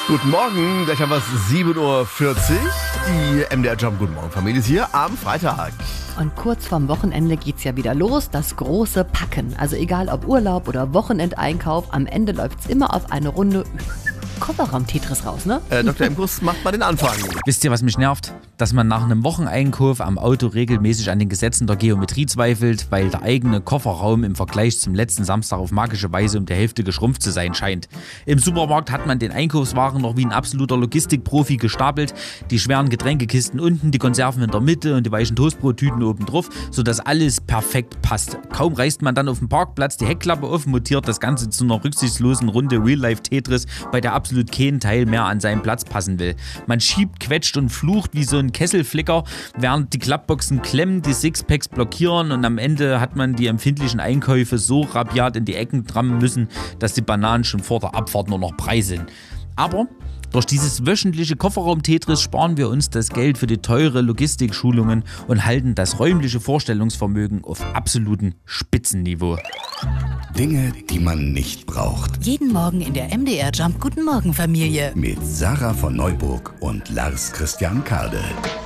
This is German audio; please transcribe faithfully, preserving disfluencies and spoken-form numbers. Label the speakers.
Speaker 1: Guten Morgen, gleich haben wir es sieben Uhr vierzig. Die M D R Jump Guten Morgen Familie ist hier am Freitag.
Speaker 2: Und kurz vorm Wochenende geht's ja wieder los, das große Packen. Also egal ob Urlaub oder Wochenendeinkauf, am Ende läuft's immer auf eine Runde Kofferraum-Tetris raus, ne?
Speaker 1: Äh, Doktor Imkus macht mal den Anfang.
Speaker 3: Wisst ihr, was mich nervt? Dass man nach einem Wocheneinkauf am Auto regelmäßig an den Gesetzen der Geometrie zweifelt, weil der eigene Kofferraum im Vergleich zum letzten Samstag auf magische Weise um die Hälfte geschrumpft zu sein scheint. Im Supermarkt hat man den Einkaufswagen noch wie ein absoluter Logistikprofi gestapelt, die schweren Getränkekisten unten, die Konserven in der Mitte und die weichen Toastbrottüten oben drauf, sodass alles perfekt passt. Kaum reißt man dann auf dem Parkplatz die Heckklappe auf, mutiert das Ganze zu einer rücksichtslosen Runde Real-Life-Tetris, bei der absolut kein Teil mehr an seinen Platz passen will. Man schiebt, quetscht und flucht wie so ein Kesselflicker, während die Klappboxen klemmen, die Sixpacks blockieren und am Ende hat man die empfindlichen Einkäufe so rabiat in die Ecken trammen müssen, dass die Bananen schon vor der Abfahrt nur noch Brei sind. Aber durch dieses wöchentliche Kofferraum-Tetris sparen wir uns das Geld für die teure Logistikschulungen und halten das räumliche Vorstellungsvermögen auf absolutem Spitzenniveau.
Speaker 4: Dinge, die man nicht braucht.
Speaker 5: Jeden Morgen in der M D R Jump Guten Morgen Familie.
Speaker 4: Mit Sarah von Neuburg und Lars Christian Kade.